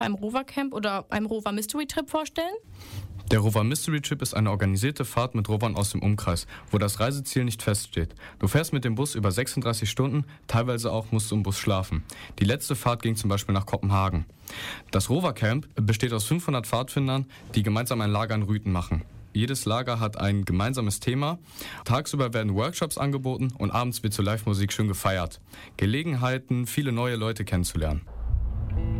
beim Rover Camp oder einem Rover Mystery Trip vorstellen? Der Rover Mystery Trip ist eine organisierte Fahrt mit Rovern aus dem Umkreis, wo das Reiseziel nicht feststeht. Du fährst mit dem Bus über 36 Stunden, teilweise auch musst du im Bus schlafen. Die letzte Fahrt ging zum Beispiel nach Kopenhagen. Das Rover Camp besteht aus 500 Pfadfindern, die gemeinsam ein Lager in Rüten machen. Jedes Lager hat ein gemeinsames Thema. Tagsüber werden Workshops angeboten und abends wird zur Live-Musik schön gefeiert. Gelegenheiten, viele neue Leute kennenzulernen.